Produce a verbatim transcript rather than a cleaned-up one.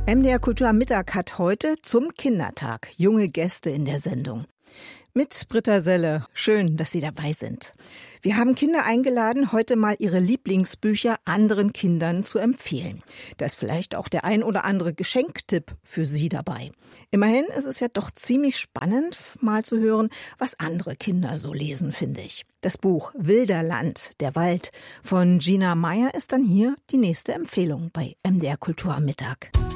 M D R Kultur am Mittag hat heute zum Kindertag junge Gäste in der Sendung. Mit Britta Selle. Schön, dass Sie dabei sind. Wir haben Kinder eingeladen, heute mal ihre Lieblingsbücher anderen Kindern zu empfehlen. Da ist vielleicht auch der ein oder andere Geschenktipp für Sie dabei. Immerhin ist es ja doch ziemlich spannend, mal zu hören, was andere Kinder so lesen, finde ich. Das Buch Wilder Land, der Wald von Gina Meyer ist dann hier die nächste Empfehlung bei M D R Kultur am Mittag.